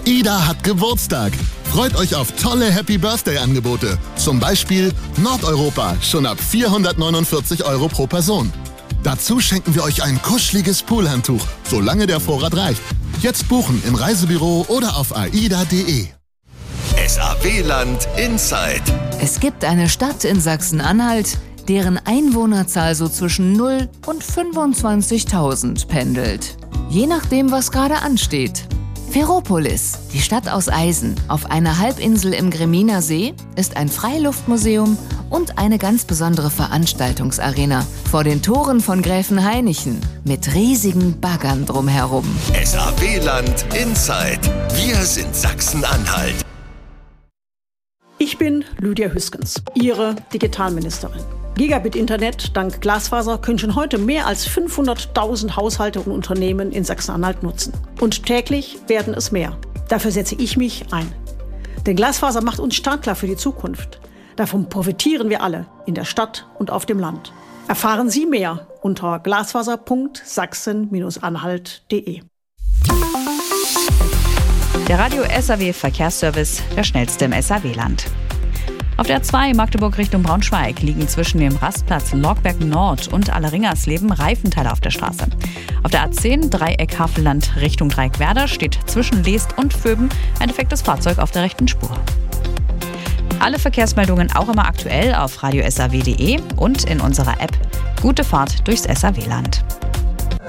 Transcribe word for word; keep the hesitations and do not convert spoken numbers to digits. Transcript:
Ida hat Geburtstag. Freut euch auf tolle Happy-Birthday-Angebote. Zum Beispiel Nordeuropa, schon ab vierhundertneunundvierzig Euro pro Person. Dazu schenken wir euch ein kuscheliges Poolhandtuch, solange der Vorrat reicht. Jetzt buchen im Reisebüro oder auf aida punkt de. S A W-Land Inside. Es gibt eine Stadt in Sachsen-Anhalt, deren Einwohnerzahl so zwischen null und fünfundzwanzigtausend pendelt. Je nachdem, was gerade ansteht. Ferropolis, die Stadt aus Eisen, auf einer Halbinsel im Greminer See, ist ein Freiluftmuseum und eine ganz besondere Veranstaltungsarena vor den Toren von Gräfenhainichen mit riesigen Baggern drumherum. S A W-Land Inside. Wir sind Sachsen-Anhalt. Ich bin Lydia Hüskens, Ihre Digitalministerin. Gigabit-Internet dank Glasfaser können schon heute mehr als fünfhunderttausend Haushalte und Unternehmen in Sachsen-Anhalt nutzen. Und täglich werden es mehr. Dafür setze ich mich ein. Denn Glasfaser macht uns startklar für die Zukunft. Davon profitieren wir alle, in der Stadt und auf dem Land. Erfahren Sie mehr unter glasfaser punkt sachsen anhalt punkt de. Der Radio S A W Verkehrsservice, der schnellste im S A W-Land. Auf der A zwei Magdeburg Richtung Braunschweig liegen zwischen dem Rastplatz Lorgberg Nord und Alleringersleben Reifenteile auf der Straße. Auf der A zehn Dreieck Havelland Richtung Dreieckwerder steht zwischen Leest und Vöben ein defektes Fahrzeug auf der rechten Spur. Alle Verkehrsmeldungen auch immer aktuell auf radio s a w punkt de und in unserer App. Gute Fahrt durchs S A W-Land.